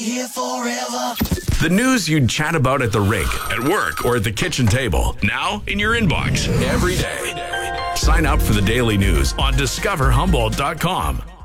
Here forever. The news you'd chat about at the rink, at work, or at the kitchen table. Now in your inbox every day. Sign up for the daily news on discoverhumboldt.com.